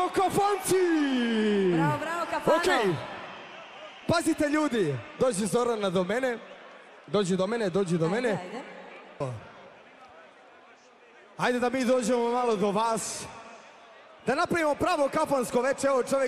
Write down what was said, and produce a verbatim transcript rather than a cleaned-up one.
Bravo, kafanci! Bravo, bravo, kafano! Okej. Pazite ljudi, dođi Zorana do mene. Dođi do mene, dođi do Ajde, mene. ajde. Ajde da mi dođemo malo do vas. Da napravimo pravo kafansko veče, evo čovjek